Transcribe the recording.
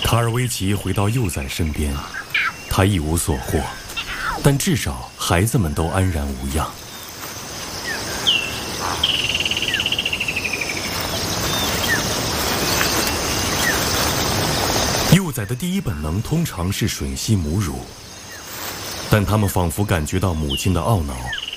卡尔维奇回到幼崽身边，他一无所获，但至少孩子们都安然无恙。幼崽的第一本能通常是吮吸母乳，但他们仿佛感觉到母亲的懊恼，